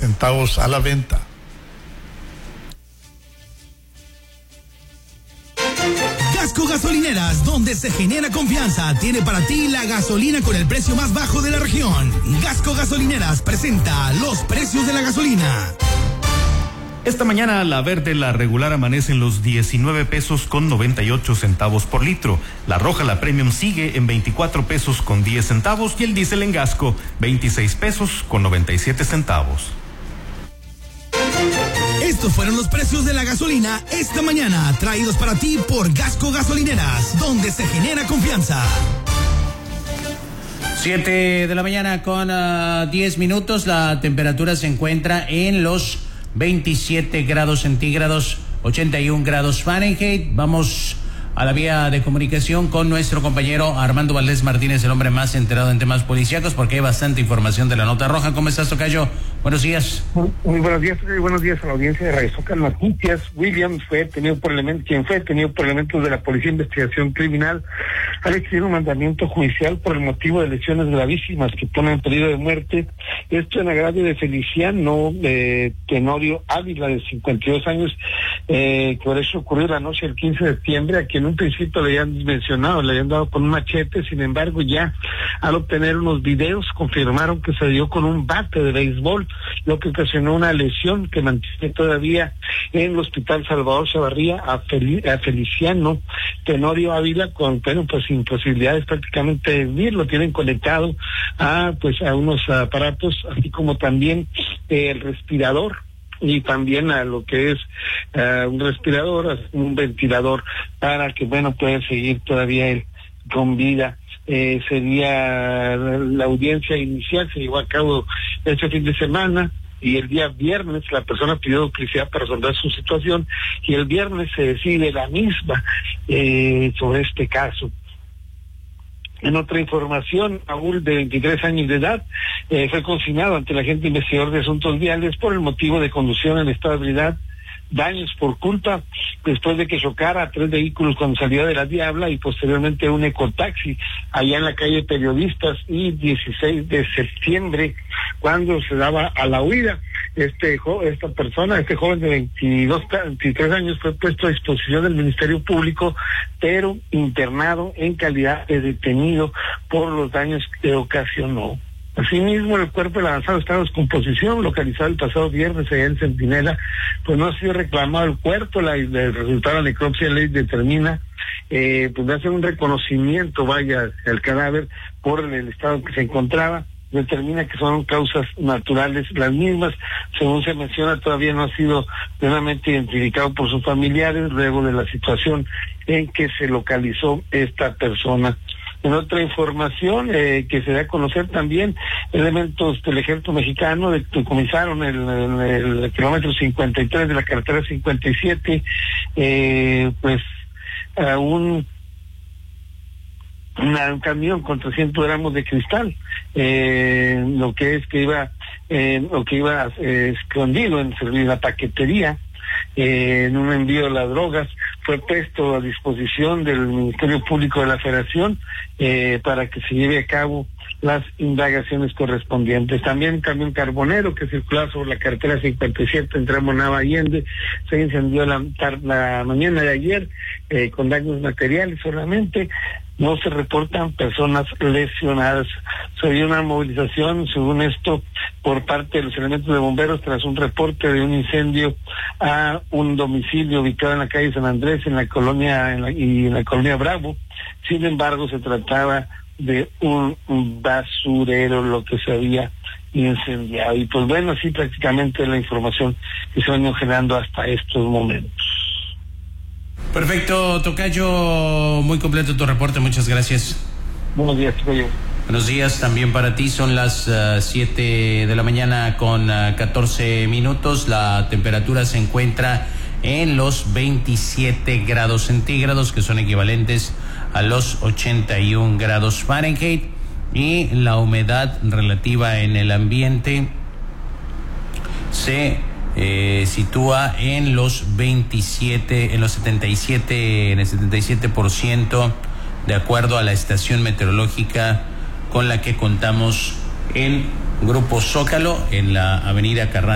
centavos a la venta. Gasco Gasolineras, donde se genera confianza, tiene para ti la gasolina con el precio más bajo de la región. Gasco Gasolineras presenta los precios de la gasolina. Esta mañana la verde, la regular, amanece en los 19 pesos con 98 centavos por litro. La roja, la premium, sigue en 24 pesos con 10 centavos y el diésel en Gasco, 26 pesos con 97 centavos. Estos fueron los precios de la gasolina esta mañana, traídos para ti por Gasco Gasolineras, donde se genera confianza. 7 de la mañana con 10 minutos. La temperatura se encuentra en los 27 grados centígrados, 81 grados Fahrenheit. Vamos a la vía de comunicación con nuestro compañero Armando Valdés Martínez, el hombre más enterado en temas policíacos, porque hay bastante información de la nota roja. ¿Cómo estás, tocayo? Buenos días. Muy buenos días, y buenos días a la audiencia de Radio Zócalo Noticias. Williams quien fue detenido por elementos de la Policía de Investigación Criminal al exigir un mandamiento judicial por el motivo de lesiones gravísimas que ponen en peligro de muerte. Esto en agravio de Feliciano Tenorio Ávila, de 52 años, que por eso ocurrió la noche del 15 de septiembre, a quien en un principio le habían mencionado, le habían dado con un machete. Sin embargo, ya al obtener unos videos confirmaron que se dio con un bate de béisbol, lo que ocasionó una lesión que mantiene todavía en el Hospital Salvador Chavarría a Feliciano Tenorio Ávila con, bueno, pues sin posibilidades prácticamente de vivir. Lo tienen conectado a unos aparatos, así como también el respirador, y también a lo que es un respirador, un ventilador, para que, bueno, pueda seguir todavía él con vida. Sería la audiencia inicial, se llevó a cabo este fin de semana, y el día viernes la persona pidió duplicidad para resolver su situación, y el viernes se decide la misma sobre este caso. En otra información, Raúl, de 23 años de edad, fue consignado ante el agente investigador de asuntos viales por el motivo de conducción en estado de ebriedad, daños por culpa, después de que chocara a 3 vehículos cuando salía de la Diabla, y posteriormente un ecotaxi allá en la calle Periodistas, y 16 de septiembre, cuando se daba a la huida. Este joven de 23 años, fue puesto a disposición del Ministerio Público, pero internado en calidad de detenido por los daños que ocasionó. Asimismo, el cuerpo del avanzado estado de descomposición, localizado el pasado viernes allá en Centinela, pues no ha sido reclamado el cuerpo. El resultado de la necropsia ley determina, pues de hacer un reconocimiento, el cadáver por el estado en que se encontraba. Determina que son causas naturales las mismas. Según se menciona, todavía no ha sido plenamente identificado por sus familiares luego de la situación en que se localizó esta persona. En otra información que se da a conocer también, elementos del ejército mexicano decomisaron el kilómetro 53 de la carretera 57, a un camión con 300 gramos de cristal, lo que iba escondido en la paquetería, en un envío de las drogas. Fue puesto a disposición del Ministerio Público de la Federación para que se lleve a cabo las indagaciones correspondientes. También un camión carbonero que circulaba sobre la carretera 57 entre Monava y Allende se incendió la mañana de ayer, con daños materiales solamente. No se reportan personas lesionadas. Se dio una movilización, según esto, por parte de los elementos de bomberos tras un reporte de un incendio a un domicilio ubicado en la calle San Andrés, en la colonia Bravo. Sin embargo, se trataba de un basurero lo que se había incendiado. Y pues bueno, así prácticamente la información que se ha venido generando hasta estos momentos. Perfecto, tocayo, muy completo tu reporte, muchas gracias. Buenos días, tocayo. Buenos días también para ti, son las 7 de la mañana con 14 minutos, la temperatura se encuentra en los 27 grados centígrados, que son equivalentes a los 81 grados Fahrenheit, y la humedad relativa en el ambiente se sitúa en los 77%, de acuerdo a la estación meteorológica con la que contamos en Grupo Zócalo, en la avenida Carranza